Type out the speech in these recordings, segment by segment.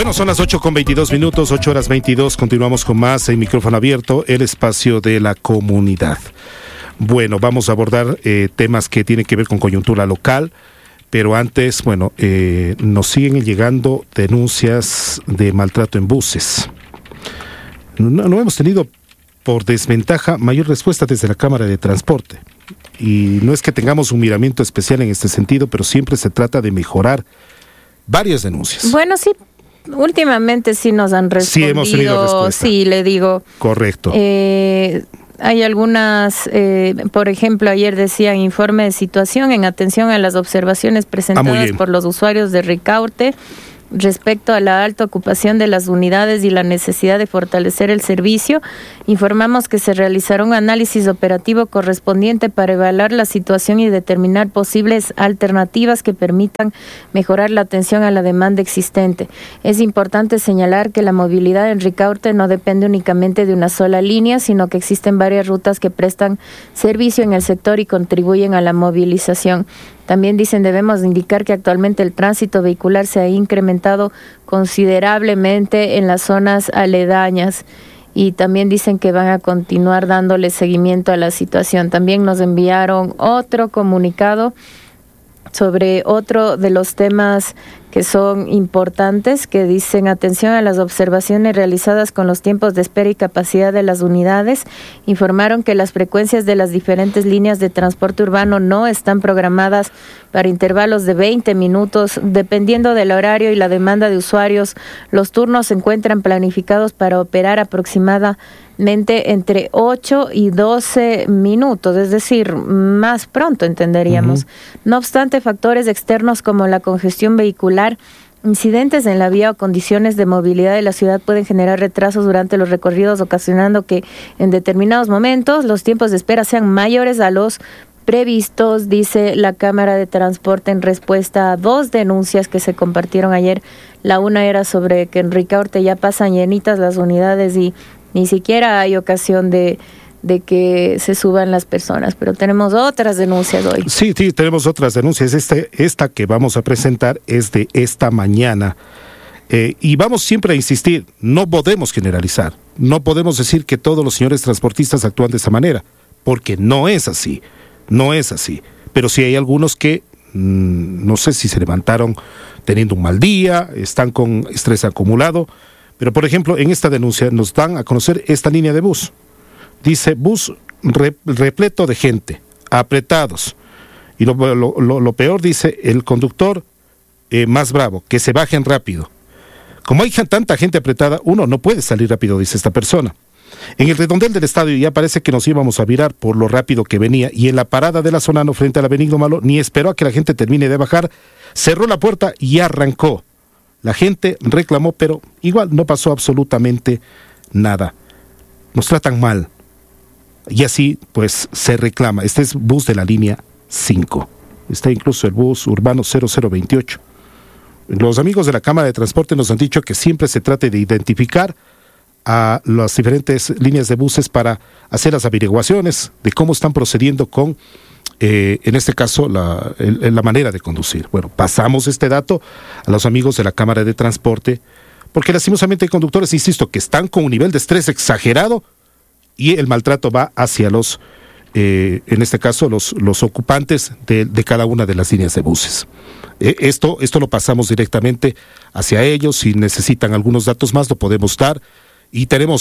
Bueno, son las 8:22, 8:22. Continuamos con más en micrófono abierto, el espacio de la comunidad. Bueno, vamos a abordar temas que tienen que ver con coyuntura local, pero antes, bueno, nos siguen llegando denuncias de maltrato en buses. No hemos tenido, por desventaja, mayor respuesta desde la Cámara de Transporte. Y no es que tengamos un miramiento especial en este sentido, pero siempre se trata de mejorar varias denuncias. Bueno, sí. Últimamente sí nos han respondido. Sí, hemos tenido respuesta. Sí, le digo. Correcto. Hay algunas, por ejemplo, ayer decían informe de situación en atención a las observaciones presentadas por los usuarios de Ricaurte respecto a la alta ocupación de las unidades y la necesidad de fortalecer el servicio. Informamos que se realizará un análisis operativo correspondiente para evaluar la situación y determinar posibles alternativas que permitan mejorar la atención a la demanda existente. Es importante señalar que la movilidad en Ricaurte no depende únicamente de una sola línea, sino que existen varias rutas que prestan servicio en el sector y contribuyen a la movilización. También dicen, debemos indicar que actualmente el tránsito vehicular se ha incrementado considerablemente en las zonas aledañas y también dicen que van a continuar dándole seguimiento a la situación. También nos enviaron otro comunicado sobre otro de los temas que son importantes, que dicen atención a las observaciones realizadas con los tiempos de espera y capacidad de las unidades. Informaron que las frecuencias de las diferentes líneas de transporte urbano no están programadas para intervalos de 20 minutos. Dependiendo del horario y la demanda de usuarios, los turnos se encuentran planificados para operar aproximadamente entre 8 y 12 minutos, es decir, más pronto entenderíamos. No obstante, factores externos como la congestión vehicular, incidentes en la vía o condiciones de movilidad de la ciudad pueden generar retrasos durante los recorridos, ocasionando que en determinados momentos los tiempos de espera sean mayores a los previstos, dice la Cámara de Transporte en respuesta a dos denuncias que se compartieron ayer. La una era sobre que en Ricaurte ya pasan llenitas las unidades y ni siquiera hay ocasión de que se suban las personas, pero tenemos otras denuncias hoy. Sí, tenemos otras denuncias. Esta que vamos a presentar es de esta mañana. Y vamos siempre a insistir, no podemos generalizar, no podemos decir que todos los señores transportistas actúan de esa manera, porque no es así, pero sí hay algunos que no sé si se levantaron teniendo un mal día, están con estrés acumulado, pero por ejemplo en esta denuncia nos dan a conocer esta línea de bus. Dice bus repleto de gente, apretados, y lo peor, dice el conductor más bravo, que se bajen rápido. Como hay tanta gente apretada, uno no puede salir rápido, dice esta persona. En el redondel del estadio ya parece que nos íbamos a virar por lo rápido que venía, y en la parada de la Sonano frente a la Benigno Malo ni esperó a que la gente termine de bajar, cerró la puerta y arrancó. La gente reclamó, pero igual no pasó absolutamente nada. Nos tratan mal. Y así, pues, se reclama. Este es bus de la línea 5. Está incluso el bus urbano 0028. Los amigos de la Cámara de Transporte nos han dicho que siempre se trate de identificar a las diferentes líneas de buses para hacer las averiguaciones de cómo están procediendo con, en este caso, la manera de conducir. Bueno, pasamos este dato a los amigos de la Cámara de Transporte, porque lastimosamente hay conductores, insisto, que están con un nivel de estrés exagerado, y el maltrato va hacia los, en este caso, los ocupantes de cada una de las líneas de buses. Esto lo pasamos directamente hacia ellos. Si necesitan algunos datos más, lo podemos dar. Y tenemos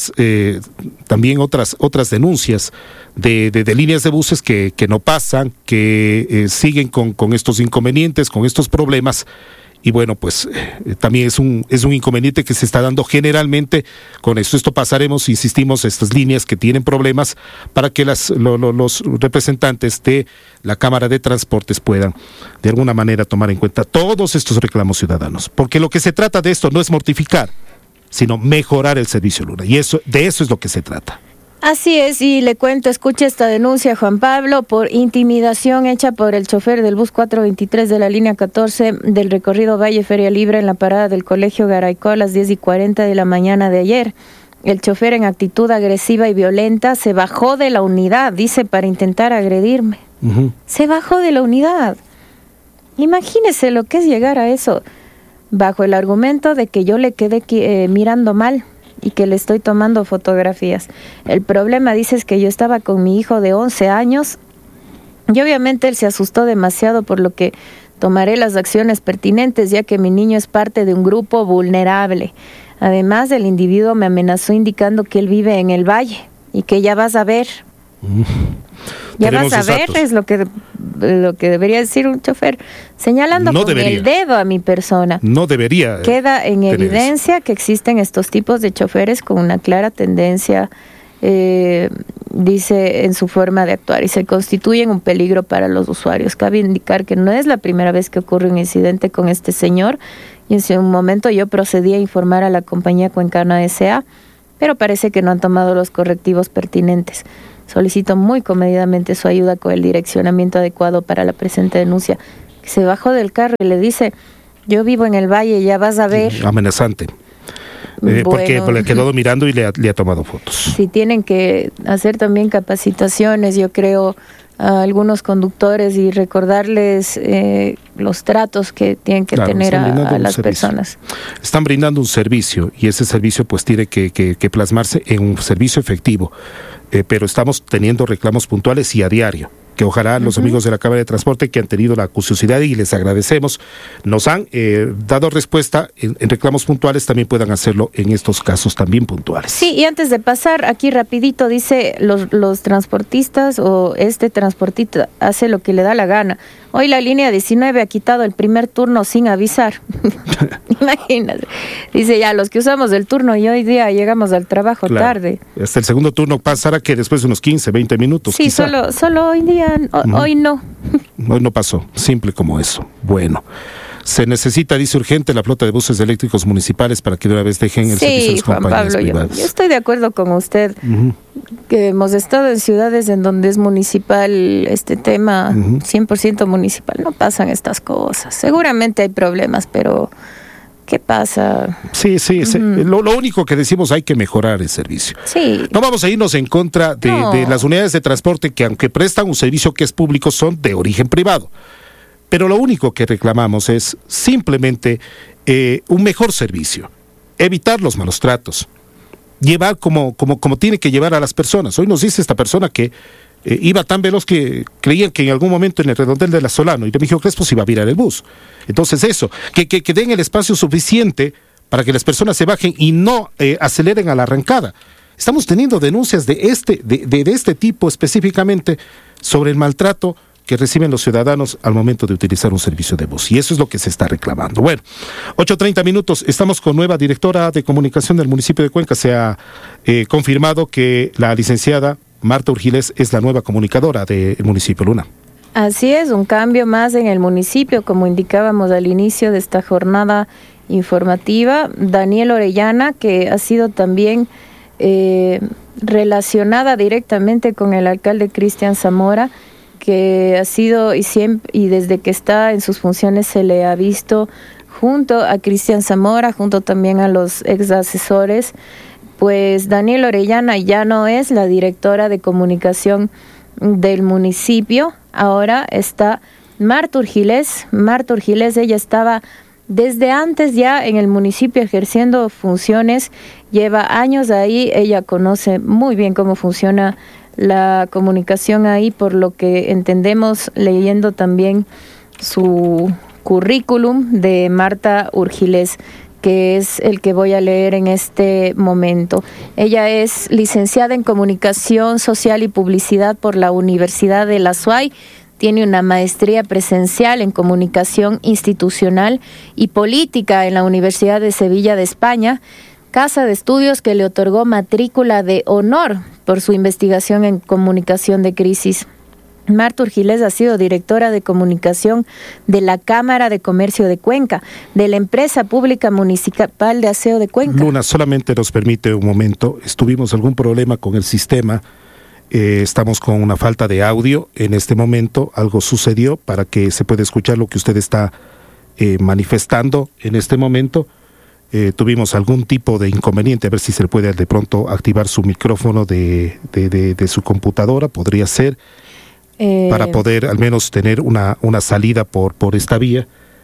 también otras denuncias de líneas de buses que no pasan, que siguen con estos inconvenientes, con estos problemas. Y bueno, pues también es un inconveniente que se está dando generalmente con esto. Esto pasaremos, insistimos, estas líneas que tienen problemas para que los representantes de la Cámara de Transportes puedan de alguna manera tomar en cuenta todos estos reclamos ciudadanos. Porque lo que se trata de esto no es mortificar, sino mejorar el servicio Luna. Y de eso es lo que se trata. Así es, y le cuento, escucha esta denuncia, Juan Pablo, por intimidación hecha por el chofer del bus 423 de la línea 14 del recorrido Valle Feria Libre en la parada del Colegio Garaicó a las 10:40 de la mañana de ayer. El chofer, en actitud agresiva y violenta, se bajó de la unidad, dice, para intentar agredirme. Se bajó de la unidad. Imagínese lo que es llegar a eso. bajo el argumento de que yo le quedé mirando mal y que le estoy tomando fotografías. El problema, dice, es que yo estaba con mi hijo de 11 años y obviamente él se asustó demasiado, por lo que tomaré las acciones pertinentes, ya que mi niño es parte de un grupo vulnerable. Además, el individuo me amenazó indicando que él vive en el valle y que ya vas a ver. Ya vas a ver, es lo que debería decir un chofer, señalando con el dedo a mi persona. No debería. Queda en evidencia que existen estos tipos de choferes con una clara tendencia, dice, en su forma de actuar, y se constituyen un peligro para los usuarios. Cabe indicar que no es la primera vez que ocurre un incidente con este señor, y en un momento yo procedí a informar a la compañía Cuencana S.A., pero parece que no han tomado los correctivos pertinentes. Solicito muy comedidamente su ayuda con el direccionamiento adecuado para la presente denuncia. Que se bajó del carro y le dice, yo vivo en el valle, ya vas a ver. Amenazante. Porque le quedó mirando y le ha tomado fotos. Sí, tienen que hacer también capacitaciones, yo creo, a algunos conductores, y recordarles los tratos que tienen que tener a las personas. Están brindando un servicio, y ese servicio pues tiene que plasmarse en un servicio efectivo, pero estamos teniendo reclamos puntuales y a diario, que ojalá los amigos de la Cámara de Transporte, que han tenido la curiosidad y les agradecemos, nos han dado respuesta en reclamos puntuales, también puedan hacerlo en estos casos también puntuales. Sí, y antes de pasar, aquí rapidito, dice, los transportistas o este transportista hace lo que le da la gana. Hoy la línea 19 ha quitado el primer turno sin avisar. Imagínate. Dice, ya, los que usamos el turno y hoy día llegamos al trabajo tarde. Hasta el segundo turno pasará que después de unos 15, 20 minutos. Sí, solo hoy día, hoy no. Hoy no pasó, simple como eso. Bueno. Se necesita, dice, urgente la flota de buses eléctricos municipales para que de una vez dejen el servicio de las compañías privadas. Yo estoy de acuerdo con usted, que hemos estado en ciudades en donde es municipal este tema, 100% municipal, no pasan estas cosas. Seguramente hay problemas, pero ¿qué pasa? Sí. Lo único que decimos, hay que mejorar el servicio. Sí. No vamos a irnos en contra de las unidades de transporte que, aunque prestan un servicio que es público, son de origen privado. Pero lo único que reclamamos es simplemente un mejor servicio, evitar los malos tratos, llevar como tiene que llevar a las personas. Hoy nos dice esta persona que iba tan veloz que creían que en algún momento en el redondel de la Solano y de Mejía Crespo se iba a virar el bus. Entonces eso, que den el espacio suficiente para que las personas se bajen y no aceleren a la arrancada. Estamos teniendo denuncias de este tipo específicamente sobre el maltrato que reciben los ciudadanos al momento de utilizar un servicio de bus. Y eso es lo que se está reclamando. Bueno, 8:30 minutos. Estamos con nueva directora de comunicación del municipio de Cuenca. Se ha confirmado que la licenciada Marta Urgilés es la nueva comunicadora del municipio. Luna. Así es, un cambio más en el municipio, como indicábamos al inicio de esta jornada informativa. Daniel Orellana, que ha sido también relacionada directamente con el alcalde Cristian Zamora, que ha sido y desde que está en sus funciones se le ha visto junto a Cristian Zamora, junto también a los ex asesores. Pues Daniel Orellana ya no es la directora de comunicación del municipio, ahora está Marta Urgilés. Marta Urgilés, ella estaba desde antes ya en el municipio ejerciendo funciones, lleva años ahí, ella conoce muy bien cómo funciona la comunicación ahí, por lo que entendemos leyendo también su currículum de Marta Urgilés, que es el que voy a leer en este momento. Ella es licenciada en Comunicación Social y Publicidad por la Universidad de la SUAY, tiene una maestría presencial en Comunicación Institucional y Política en la Universidad de Sevilla de España, casa de estudios que le otorgó matrícula de honor por su investigación en comunicación de crisis. Marta Urgilés ha sido directora de comunicación de la Cámara de Comercio de Cuenca, de la Empresa Pública Municipal de Aseo de Cuenca. Luna, solamente nos permite un momento. Tuvimos algún problema con el sistema. Estamos con una falta de audio en este momento. Algo sucedió para que se pueda escuchar lo que usted está manifestando en este momento. Tuvimos algún tipo de inconveniente, a ver si se le puede de pronto activar su micrófono de su computadora, podría ser, para poder al menos tener una salida por esta vía.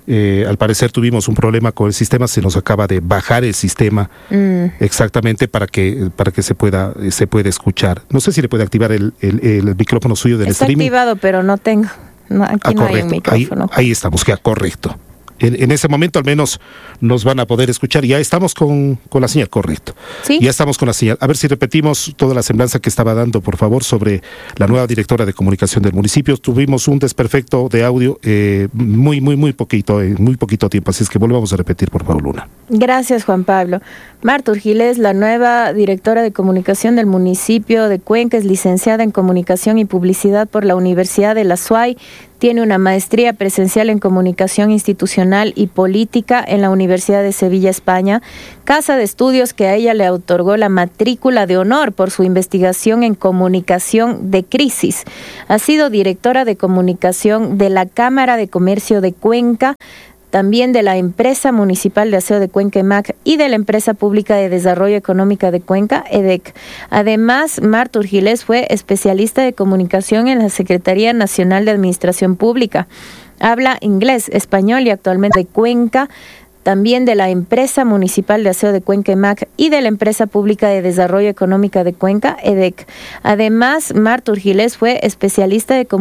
Al parecer tuvimos un problema con el sistema, se nos acaba de bajar el sistema exactamente para que se pueda escuchar. No sé si le puede activar el micrófono suyo del streaming. Está activado, pero no tengo. No, aquí no hay un micrófono. Ahí estamos, queda correcto. En ese momento al menos nos van a poder escuchar. Ya estamos con la señal, correcto. ¿Sí? Ya estamos con la señal. A ver si repetimos toda la semblanza que estaba dando, por favor, sobre la nueva directora de comunicación del municipio. Tuvimos un desperfecto de audio muy poquito tiempo, así es que volvamos a repetir, por favor, Luna. Gracias, Juan Pablo. Marta Urgilés, la nueva directora de comunicación del municipio de Cuenca, es licenciada en comunicación y publicidad por la Universidad de la SUAY. Tiene una maestría presencial en comunicación institucional y política en la Universidad de Sevilla, España, casa de estudios que a ella le otorgó la matrícula de honor por su investigación en comunicación de crisis. Ha sido directora de comunicación de la Cámara de Comercio de Cuenca, también de la Empresa Municipal de Aseo de Cuenca, EMAC, y de la Empresa Pública de Desarrollo Económico de Cuenca, EDEC. Además, Marta Urgilés fue especialista de comunicación en la Secretaría Nacional de Administración Pública. Habla inglés, español y actualmente de Cuenca, también de la Empresa Municipal de Aseo de Cuenca, EMAC, y de la Empresa Pública de Desarrollo Económico de Cuenca, EDEC. Además, Marta Urgilés fue especialista de comunicación